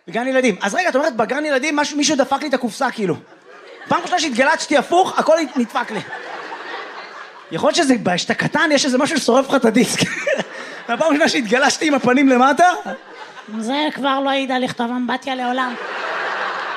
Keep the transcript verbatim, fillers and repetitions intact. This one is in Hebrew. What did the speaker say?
בגן ילדים. אז רגע, את אומרת, בגן ילדים מישהו דפק לי את הקופסה, כאילו. פעם ראשונה שהתגלצתי הפוך, הכל נדפק לי. יכול להיות שזה, שאתה קטן, יש איזה משהו ששורף לך את הדיסק. והפעם ראשונה שהתגלשתי עם הפנים למטה. זה כבר לא ידע לכתוב אמבטיה לעולם.